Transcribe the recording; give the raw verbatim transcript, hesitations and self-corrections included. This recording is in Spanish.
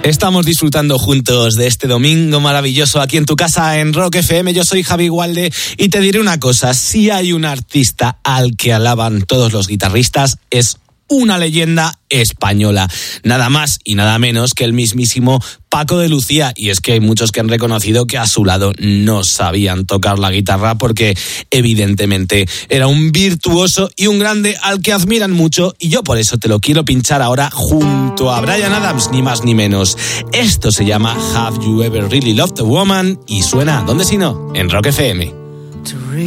Estamos disfrutando juntos de este domingo maravilloso aquí en tu casa en Rock F M. Yo soy Javi Gualde y te diré una cosa, si hay un artista al que alaban todos los guitarristas es una leyenda española, nada más y nada menos que el mismísimo Paco de Lucía, y es que hay muchos que han reconocido que a su lado no sabían tocar la guitarra porque evidentemente era un virtuoso y un grande al que admiran mucho, y yo por eso te lo quiero pinchar ahora junto a Bryan Adams, ni más ni menos. Esto se llama Have You Ever Really Loved a Woman y suena, ¿dónde si no? En Rock F M.